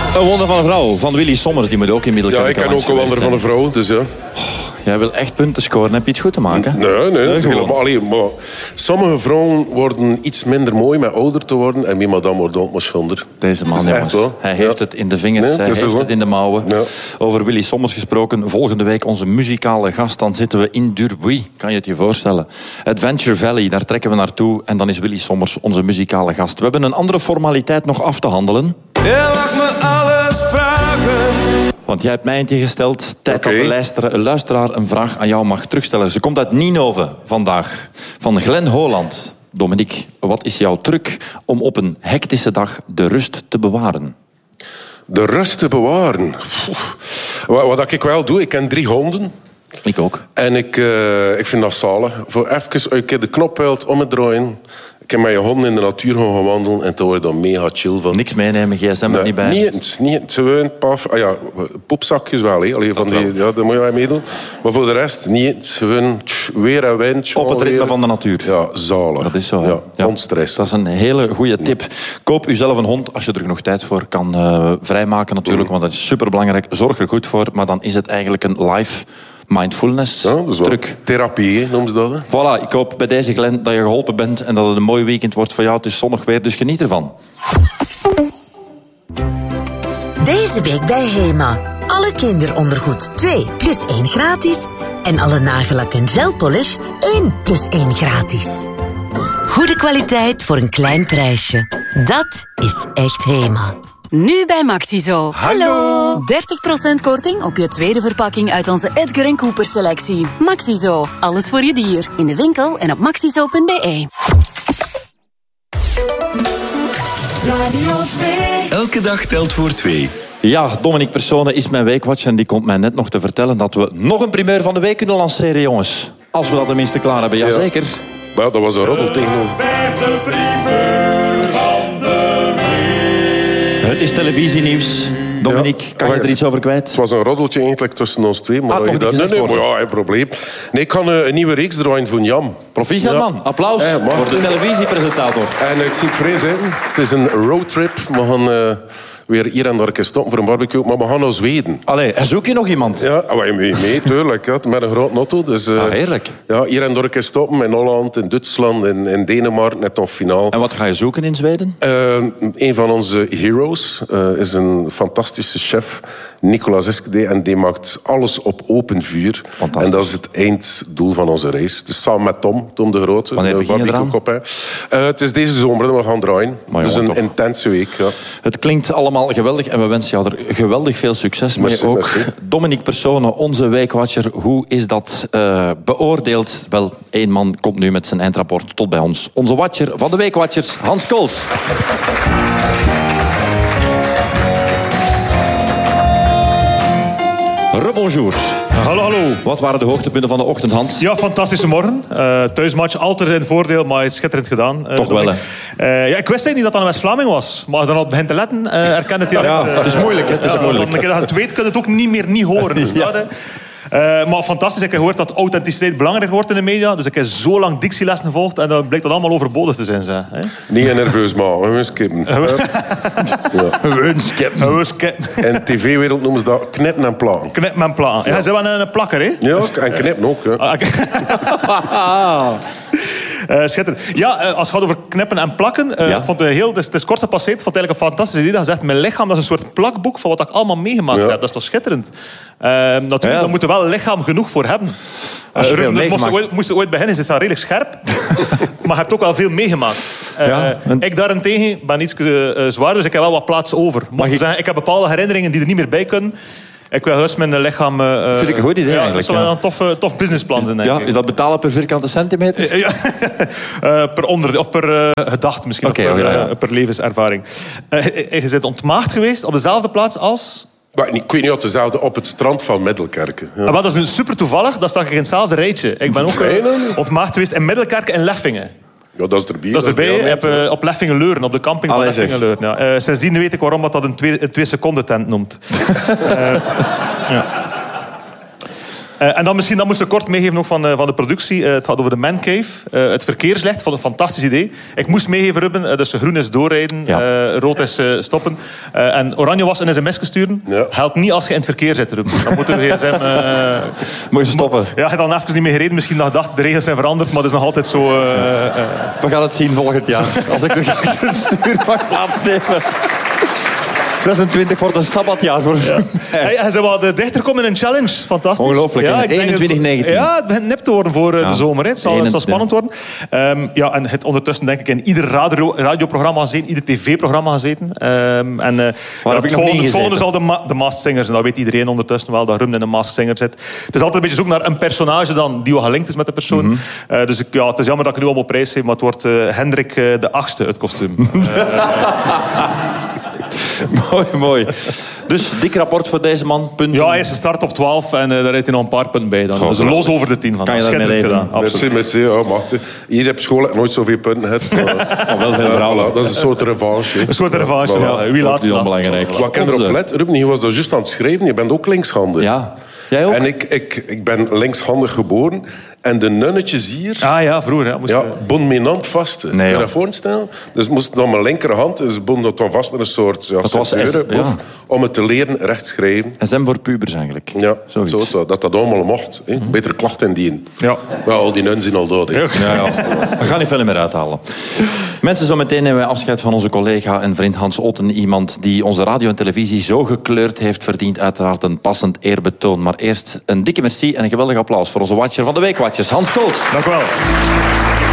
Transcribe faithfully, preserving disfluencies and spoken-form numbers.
Een wonder van een vrouw van Willy Sommers, die moet ook inmiddels. Ja, ik ken ook een wonder van een vrouw, dus ja. Oh, jij wil echt punten scoren, heb je iets goed te maken? Nee, nee, nee gewoon. Allee, maar sommige vrouwen worden iets minder mooi met ouder te worden en wie madame wordt ook schonder. Deze man, jongens. Hij heeft ja. het in de vingers, nee, hij heeft het, het in de mouwen. Ja. Over Willy Sommers gesproken. Volgende week onze muzikale gast. Dan zitten we in Durbuy, kan je het je voorstellen. Adventure Valley, daar trekken we naartoe. En dan is Willy Sommers onze muzikale gast. We hebben een andere formaliteit nog af te handelen. Je mag me alles vragen. Want jij hebt mij eentje gesteld. Tijd okay. dat de luisteraar, een luisteraar een vraag aan jou mag terugstellen. Ze komt uit Ninove vandaag. Van Glenn Holland. Dominique, wat is jouw truc om op een hectische dag de rust te bewaren? De rust te bewaren? Wat, wat ik wel doe, ik ken drie honden. Ik ook. En ik, uh, ik vind dat zalig. Voor even een keer de knop wilt om het draaien. Ik heb met je honden in de natuur gaan wandelen en toen word je dan mega chill van. Niks meenemen, gsm er nee, niet bij? Niet, niet. Gewoon paf. Ah ja, poepzakjes wel, hè. Allee, van die, ja, daar moet je wel meedoen. Maar voor de rest niet. Gewoon tsch, weer en wind. Op het ritme weer. van de natuur. Ja, zalig. Dat is zo. Ja, ja. Ontstress. Dat is een hele goede tip. Koop u zelf een hond als je er genoeg tijd voor kan uh, vrijmaken natuurlijk. Mm. Want dat is superbelangrijk. Zorg er goed voor. Maar dan is het eigenlijk een live mindfulness ja, dat is truc. Therapie, noemen ze dat. Hè? Voilà, ik hoop bij deze Glenn dat je geholpen bent en dat het een mooi weekend wordt voor jou. Het is zonnig weer, dus geniet ervan. Deze week bij Hema. Alle kinderondergoed twee plus één gratis. En alle nagellak en gelpolish één plus één gratis. Goede kwaliteit voor een klein prijsje. Dat is echt Hema. Nu bij Maxizo. Hallo! dertig procent korting op je tweede verpakking uit onze Edgar en Cooper selectie. Maxizo. Alles voor je dier. In de winkel en op maxizo punt b e. Radio twee. Elke dag telt voor twee. Ja, Dominique Persone is mijn weekwatch en die komt mij net nog te vertellen dat we nog een primeur van de week kunnen lanceren, jongens. Als we dat tenminste klaar hebben, jazeker. Ja. Nou, dat was een roddel tegenover. Vijfde primeur van de week. Het is televisienieuws. Dominique, ja, kan je er iets over kwijt? Het was een roddeltje eigenlijk tussen ons twee. Maar ah, dat je dat... Nee, nee, maar ja, geen probleem. Nee, ik kan uh, een nieuwe reeks draaien voor Jan. Proficiat, ja. man. Applaus hey, voor de televisiepresentator. En ik zie het vrees in. Het is een roadtrip. We gaan uh, weer hier en daar stoppen voor een barbecue. Maar we gaan naar Zweden. Allee, en zoek je nog iemand? Ja, maar je mee, mee tuurlijk. Ja, met een groot auto. Dus, uh, ah, heerlijk. Ja, hier en daar stoppen in Holland, in Duitsland, in, in Denemarken, net nog finaal. En wat ga je zoeken in Zweden? Uh, een van onze heroes uh, is een fantastische chef, Nicolas Eskede, en die maakt alles op open vuur. En dat is het einddoel van onze reis. Dus samen met Tom, Tom de Grote. Wanneer begin je eraan? Uh, het is deze zomer dat we gaan draaien. Maar dus een toch. intense week. Ja. Het klinkt allemaal geweldig en we wensen jou er geweldig veel succes mee merci, ook. Merci. Dominique Persone, onze weekwatcher, hoe is dat uh, beoordeeld? Wel, één man komt nu met zijn eindrapport tot bij ons. Onze watcher van de weekwatchers, Hans Kools. Rebonjour. Hallo, hallo. Wat waren de hoogtepunten van de ochtend, Hans? Ja, fantastische morgen. Uh, thuismatch, altijd een voordeel, maar het is schitterend gedaan. Uh, Toch wel, hè? Uh, ja, ik wist eigenlijk niet dat dat een West-Vlaming was. Maar als je dan al begint te letten, uh, herken het direct. Ja, het is moeilijk, hè? Het is uh, moeilijk. Dan, als je het weet, kun je het ook niet meer niet horen. Dus ja. dat, hè. Uh, maar fantastisch, ik heb gehoord dat authenticiteit belangrijk wordt in de media. Dus ik heb zo lang dictielessen gevolgd en dan blijkt dat allemaal overbodig te zijn. Zeg, hè? Niet nerveus, maar gewoon skippen. Gewoon skippen. Gewoon skippen. In de tv-wereld noemen ze dat knippen en plakken. Knippen en plakken. Ja, ja, ze hebben een, een plakker, hè? Ja, en knippen ook. Hè. Uh, schitterend. Ja, uh, als het gaat over knippen en plakken, uh, ja. vond het, heel, het, is, het is kort gepasseerd. Ik vond het eigenlijk een fantastisch idee. Dat je zegt, mijn lichaam dat is een soort plakboek van wat ik allemaal meegemaakt ja. heb. Dat is toch schitterend? Uh, natuurlijk, ja. daar moet je wel lichaam genoeg voor hebben. Uh, Ruben, moest je ooit, moest je ooit beginnen, is het redelijk scherp. Maar je hebt ook wel veel meegemaakt. Uh, ja, en... Ik daarentegen ben iets uh, zwaar, dus ik heb wel wat plaats over. Mocht je zeggen, ik heb bepaalde herinneringen die er niet meer bij kunnen. Ik wil gerust mijn lichaam... Uh, Vind ik een goed idee ja, eigenlijk. Dat zou ja. een tof, uh, tof businessplan zijn, denk ja, ik. Is dat betalen per vierkante centimeter? ja, uh, per onder, of per uh, gedachte misschien. Okay, of per, okay, ja. uh, per levenservaring. Uh, je bent ontmaagd geweest op dezelfde plaats als... Maar ik weet niet of dezelfde op het strand van Middelkerken. Ja. Ah, dat is nu super toevallig. Dat sta ik in hetzelfde rijtje. Ik ben ook uh, ontmaagd geweest in Middelkerken en Leffingen. Ja, dat is erbij. Dat is erbij. Ik heb uh, op Leffingen-Leuren, op de camping van Leffingen-Leuren. Ja. Uh, sindsdien weet ik waarom dat een twee, een twee seconden tent noemt. uh, ja. Uh, en dan misschien, dat moest ik kort meegeven ook van, uh, van de productie. Uh, het gaat over de Man Cave. Uh, het verkeerslicht, vond ik een fantastisch idee. Ik moest meegeven, Ruben. Uh, dus groen is doorrijden, ja. uh, rood is uh, stoppen. Uh, en oranje was een sms'je sturen. Ja. Helpt niet als je in het verkeer zit, Ruben. Dan moet je gsm... Uh, moet je stoppen. Ja, je hebt dan even niet meer gereden. Misschien dacht de regels zijn veranderd, maar het is nog altijd zo... Uh, uh, We gaan het zien volgend jaar. Als ik er achter het stuur mag plaatsnemen. zesentwintig wordt een sabbatjaar voor... Ja. Hey, hij zou wel de dichter komen in een challenge. Fantastisch. Ongelooflijk. Ja, eenentwintig negentien. Ja, het begint nip te worden voor ja. de zomer. Hè. Het, zal, het zal spannend worden. Um, ja, en het ondertussen denk ik in ieder radio, radioprogramma gezeten, ieder tv-programma gezeten. Um, en uh, ja, het, volgende, het volgende zal de, ma de Masked Singers. En dat weet iedereen ondertussen wel, dat Ruben in de Masked Singer zit. Het is altijd een beetje zoek naar een personage dan, die wel gelinkt is met de persoon. Mm-hmm. uh, dus ik, ja, het is jammer dat ik nu allemaal prijs heb, maar het wordt uh, Hendrik uh, de achtste, het kostuum. Mooi, mooi. Dus dik rapport voor deze man. Punten. Ja, hij is start op twaalf en uh, daar heeft hij nog een paar punten bij. Dan. Goh, dus los over de tien. Van. Kan je daarmee leven? Gedaan, merci, merci. Ja, hier heb school nooit zoveel punten gehad. Maar oh, wel veel verhalen. Dat is een soort revanche. Een soort revanche, ja. ja. Wie laat het belangrijk. Wat kan erop let? Ruben, je was daar juist aan het schrijven. Je bent ook linkshandig. Ja. Jij ook? En ik, ik, ik ben linkshandig geboren. En de nunnetjes hier... Ah ja, vroeger. Ja, moest ja bonminant vast. Nee, kun je dat voorstellen? Dus moest nog mijn linkerhand, dus bonden dat dan vast met een soort ja, dat was S, ja. om het te leren recht schrijven. S M voor pubers eigenlijk. Ja, zoiets. Zo, dat dat allemaal mocht. Hè? Mm-hmm. Beter klachten indienen. Ja. Ja, al die nunnen zijn al dood. Ja, ja. We gaan niet veel meer uithalen. Mensen, zo meteen nemen wij afscheid van onze collega en vriend Hans Otten. Iemand die onze radio en televisie zo gekleurd heeft, verdient uiteraard een passend eerbetoon. Maar eerst een dikke merci en een geweldig applaus voor onze watcher van de week, Watchers, Hans Kools. Dank u wel.